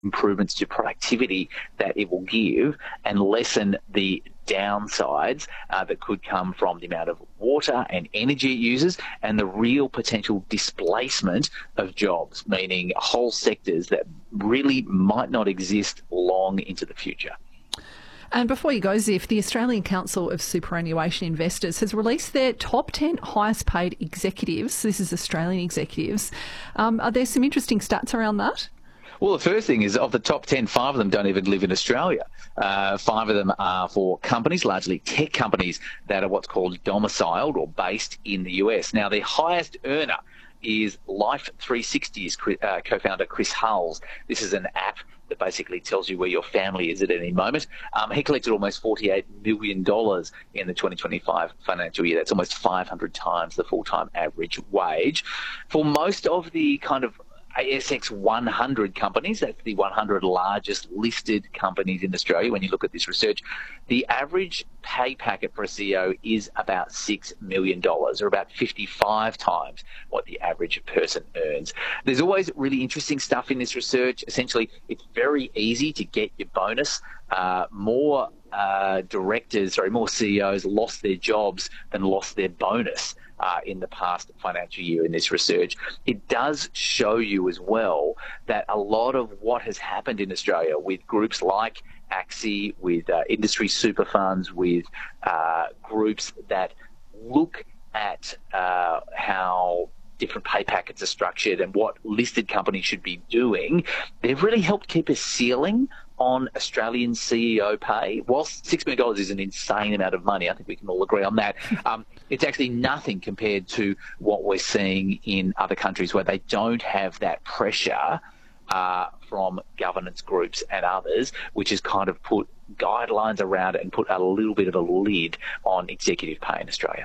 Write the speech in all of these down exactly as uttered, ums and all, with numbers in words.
improvements to productivity that it will give and lessen the downsides uh, that could come from the amount of water and energy it uses and the real potential displacement of jobs, meaning whole sectors that really might not exist long into the future. And before you go, Ziff, the Australian Council of Superannuation Investors has released their top ten highest paid executives. This is Australian executives. Um, are there some interesting stats around that? Well, the first thing is of the top ten, five of them don't even live in Australia. Uh, five of them are for companies, largely tech companies, that are what's called domiciled or based in the U S. Now, the highest earner is Life three sixty's uh, co-founder Chris Hulls. This is an app that basically tells you where your family is at any moment. Um, he collected almost forty-eight million dollars in the twenty twenty-five financial year. That's almost five hundred times the full-time average wage. For most of the kind of A S X one hundred companies, that's the one hundred largest listed companies in Australia. When you look at this research, the average pay packet for a C E O is about six million dollars, or about fifty-five times what the average person earns. There's always really interesting stuff in this research. Essentially, it's very easy to get your bonus. Uh, more uh, directors, sorry, more C E Os lost their jobs than lost their bonus Uh, in the past financial year in this research. It does show you as well that a lot of what has happened in Australia with groups like A C S I, with uh, industry super funds, with uh, groups that look at uh, how different pay packets are structured and what listed companies should be doing, they've really helped keep a ceiling on Australian C E O pay. Whilst six million dollars is an insane amount of money, I think we can all agree on that, um, it's actually nothing compared to what we're seeing in other countries where they don't have that pressure uh, from governance groups and others, which has kind of put guidelines around it and put a little bit of a lid on executive pay in Australia.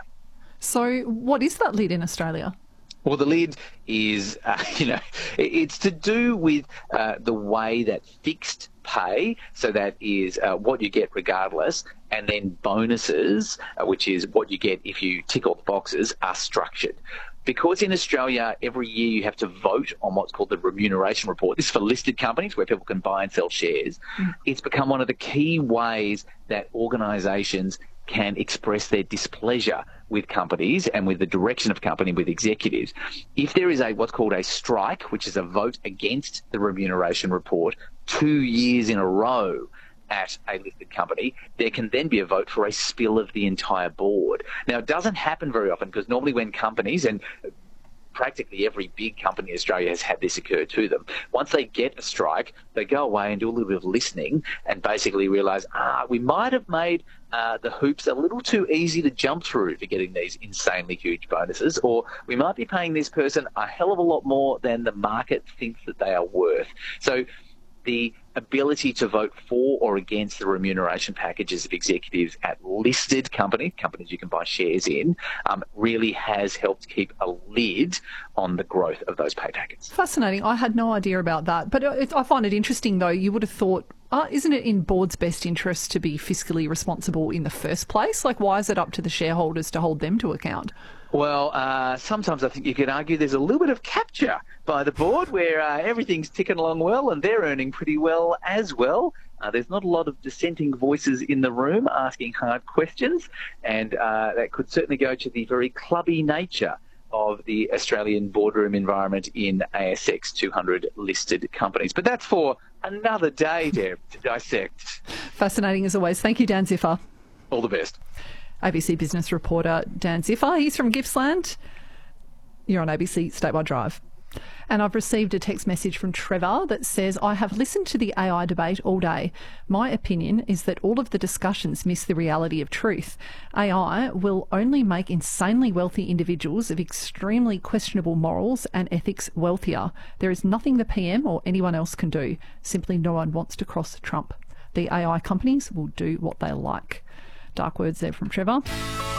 So what is that lid in Australia? Well, the lid is, uh, you know, it's to do with uh, the way that fixed pay, so that is uh, what you get regardless, and then bonuses, uh, which is what you get if you tick all the boxes, are structured. Because in Australia, every year you have to vote on what's called the remuneration report. This is for listed companies where people can buy and sell shares. Mm. It's become one of the key ways that organisations can express their displeasure with companies and with the direction of company, with executives. If there is a what's called a strike, which is a vote against the remuneration report, two years in a row at a listed company, there can then be a vote for a spill of the entire board. Now, it doesn't happen very often because normally when companies, and practically every big company in Australia has had this occur to them, once they get a strike, they go away and do a little bit of listening and basically realise, ah, we might have made uh, the hoops a little too easy to jump through for getting these insanely huge bonuses, or we might be paying this person a hell of a lot more than the market thinks that they are worth. So the ability to vote for or against the remuneration packages of executives at listed companies, companies you can buy shares in, um, really has helped keep a lid on the growth of those pay packets. Fascinating. I had no idea about that. But it, I find it interesting, though. You would have thought, uh, isn't it in board's best interest to be fiscally responsible in the first place? Like, why is it up to the shareholders to hold them to account? Well, uh, sometimes I think you could argue there's a little bit of capture by the board where uh, everything's ticking along well and they're earning pretty well as well. Uh, there's not a lot of dissenting voices in the room asking hard questions, and uh, that could certainly go to the very clubby nature of the Australian boardroom environment in A S X two hundred listed companies. But that's for another day, Deb, to dissect. Fascinating as always. Thank you, Dan Ziffer. All the best. A B C business reporter Dan Ziffer. He's from Gippsland. You're on A B C Statewide Drive. And I've received a text message from Trevor that says, I have listened to the A I debate all day. My opinion is that all of the discussions miss the reality of truth. A I will only make insanely wealthy individuals of extremely questionable morals and ethics wealthier. There is nothing the P M or anyone else can do. Simply no one wants to cross Trump. The A I companies will do what they like. Dark words there from Trevor.